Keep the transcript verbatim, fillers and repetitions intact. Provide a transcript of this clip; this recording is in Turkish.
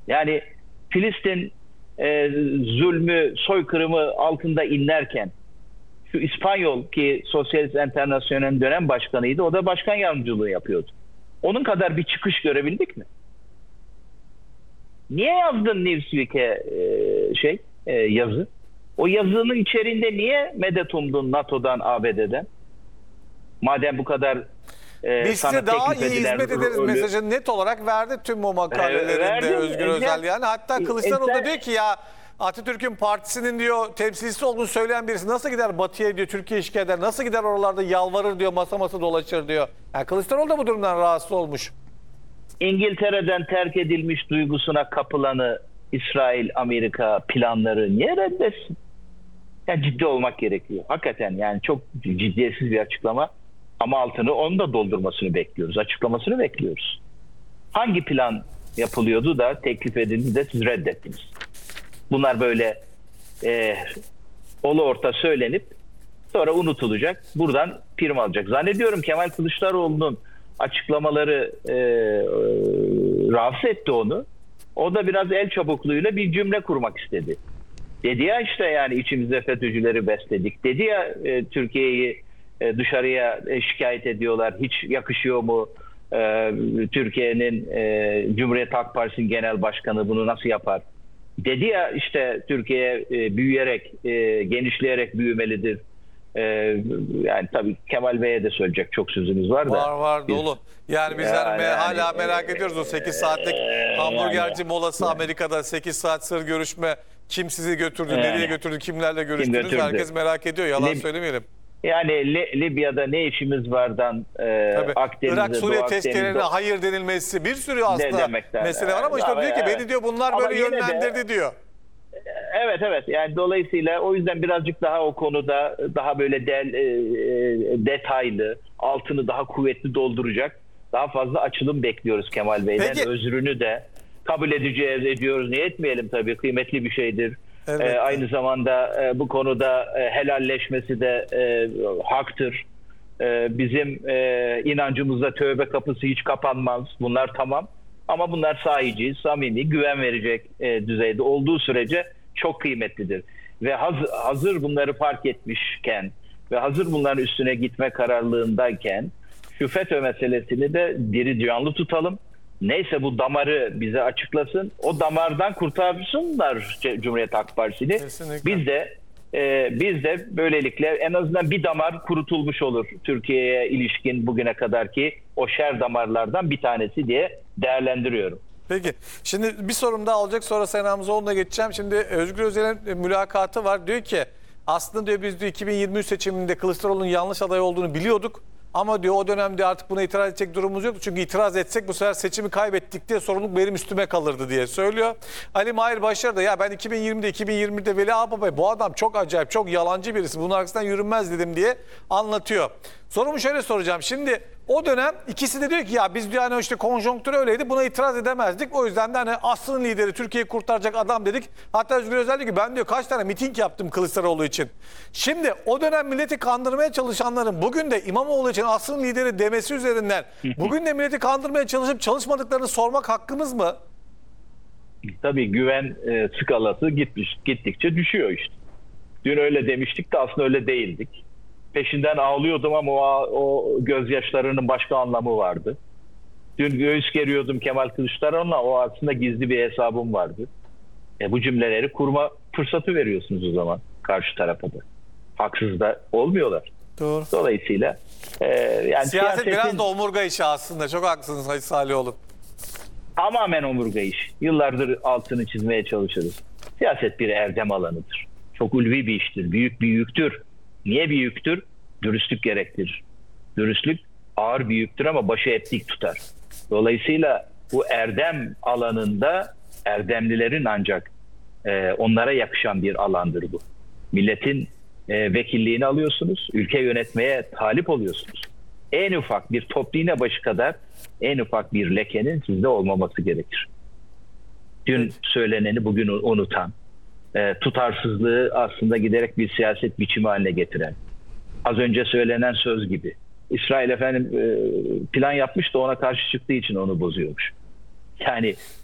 Yani Filistin e, zulmü, soykırımı altında inlerken şu İspanyol ki Sosyalist Enternasyonel'in dönem başkanıydı. O da başkan yardımcılığı yapıyordu. Onun kadar bir çıkış görebildik mi? Niye yazdın Newsweek'e e, şey e, yazı? O yazının içeriğinde niye medet umdun NATO'dan, A B D'den? Madem bu kadar e, Biz sana size daha teklif iyi edilen hizmet ederiz rolü- mesajını net olarak verdi tüm bu makalelerinde verdim. Özgür E, Özel. Yani hatta e, Kılıçdaroğlu e, da diyor ki ya Atatürk'ün partisinin diyor temsilcisi olduğunu söyleyen birisi nasıl gider Batı'ya diyor, Türkiye işgal eder, nasıl gider oralarda yalvarır diyor, masa masa dolaşır diyor. Yani Kılıçdaroğlu da bu durumdan rahatsız olmuş. İngiltere'den terk edilmiş duygusuna kapılanı İsrail, Amerika planları niye reddetsin? Yani ciddi olmak gerekiyor. Hakikaten yani çok ciddiyetsiz bir açıklama ama altını onu da doldurmasını bekliyoruz. Açıklamasını bekliyoruz. Hangi plan yapılıyordu da teklif edildi de siz reddettiniz? Bunlar böyle e, olu orta söylenip sonra unutulacak. Buradan prim alacak. Zannediyorum Kemal Kılıçdaroğlu'nun açıklamaları e, e, rahatsız etti onu. O da biraz el çabukluğuyla bir cümle kurmak istedi. Dedi ya işte yani içimizde FETÖ'cüleri besledik. Dedi ya e, Türkiye'yi e, dışarıya e, şikayet ediyorlar. Hiç yakışıyor mu? E, Türkiye'nin e, Cumhuriyet Halk Partisi'nin genel başkanı bunu nasıl yapar? Dedi ya işte Türkiye e, büyüyerek, e, genişleyerek büyümelidir. E, yani tabii Kemal Bey'e de söyleyecek çok sözümüz var da. Var var biz, dolu. Yani biz yani, yani, yani, hala merak ediyoruz o sekiz saatlik e, hamburgerci yani, molası yani. Amerika'da sekiz saat sır görüşme. Kim sizi götürdü, Yani. nereye götürdü, kimlerle görüştünüz götürdü? herkes merak ediyor. Yalan Lib- söylemeyelim. Yani Li- Libya'da ne işimiz vardan e, Tabii. Akdeniz'de, Irak Suriye Doğu tezkerelerine Akdeniz'de hayır denilmesi bir sürü aslında demekten, mesele var ama evet. işte Ama diyor ki evet. beni diyor bunlar Ama böyle yine de- yönlendirdi diyor. evet evet yani dolayısıyla o yüzden birazcık daha o konuda daha böyle del, e, e, detaylı, altını daha kuvvetli dolduracak daha fazla açılım bekliyoruz Kemal Bey'den. Peki. Özrünü de kabul edeceğiz, ediyoruz. Niye etmeyelim tabii, kıymetli bir şeydir. Elbette. E, aynı zamanda e, bu konuda e, helalleşmesi de e, haktır. E, bizim e, inancımızda tövbe kapısı hiç kapanmaz. Bunlar tamam. Ama bunlar sahici, samimi, güven verecek e, düzeyde olduğu sürece çok kıymetlidir. Ve hazır, hazır bunları fark etmişken ve hazır bunların üstüne gitme kararlılığındayken şu FETÖ meselesini de diri canlı tutalım. Neyse bu damarı bize açıklasın. O damardan kurtarsınlar Cumhuriyet Halk Partisi'ni. Kesinlikle. Biz de e, biz de böylelikle en azından bir damar kurutulmuş olur. Türkiye'ye ilişkin bugüne kadarki o şer damarlardan bir tanesi diye değerlendiriyorum. Peki. Şimdi bir sorum daha olacak sonra Sayın Hamzoğlu'na geçeceğim. Şimdi Özgür Özel'in mülakatı var. Diyor ki aslında diyor biz diyor iki bin yirmi üç seçiminde Kılıçdaroğlu'nun yanlış aday olduğunu biliyorduk. Ama diyor o dönemde artık buna itiraz edecek durumumuz yoktu. Çünkü itiraz etsek bu sefer seçimi kaybettik diye sorumluluk benim üstüme kalırdı diye söylüyor. Ali Mahir Başar da ya ben iki bin yirmide iki bin yirmide Veli Ağabey bu adam çok acayip, çok yalancı birisi. Bunun arkasından yürünmez dedim diye anlatıyor. Sorumu şöyle soracağım. Şimdi o dönem ikisi de diyor ki ya biz diyor hani işte konjonktür öyleydi buna itiraz edemezdik. O yüzden de hani asrın lideri Türkiye'yi kurtaracak adam dedik. Hatta Özgür Özel diyor ki ben diyor kaç tane miting yaptım Kılıçdaroğlu için. Şimdi o dönem milleti kandırmaya çalışanların bugün de İmamoğlu için asrın lideri demesi üzerinden bugün de milleti kandırmaya çalışıp çalışmadıklarını sormak hakkımız mı? Tabii güven e, skalası gitmiş, gittikçe düşüyor işte. Dün öyle demiştik de aslında öyle değildik. Peşinden ağlıyordum ama o, o gözyaşlarının başka anlamı vardı. Dün göğüs geriyordum Kemal Kılıçdaroğlu'na, o aslında gizli bir hesabım vardı. E, bu cümleleri kurma fırsatı veriyorsunuz o zaman karşı tarafa da. Haksız da olmuyorlar. Doğru. Dolayısıyla e, yani Siyaset siyasetin biraz da omurga işi aslında. Çok haklısınız Hacı Salihoğlu. tamamen omurga iş. Yıllardır altını çizmeye çalışırız. Siyaset bir erdem alanıdır. Çok ulvi bir iştir. Büyük bir yüktür. Niye bir yüktür? Dürüstlük gerektirir. Dürüstlük ağır bir yüktür ama başı hep dik tutar. Dolayısıyla bu erdem alanında erdemlilerin ancak e, onlara yakışan bir alandır bu. Milletin e, vekilliğini alıyorsunuz, ülke yönetmeye talip oluyorsunuz. En ufak bir toplu iğne başı kadar en ufak bir lekenin sizde olmaması gerekir. Dün Evet. söyleneni bugün unutan, e, tutarsızlığı aslında giderek bir siyaset biçimi haline getiren, az önce söylenen söz gibi. İsrail efendim e, plan yapmış da ona karşı çıktığı için onu bozuyormuş. Yani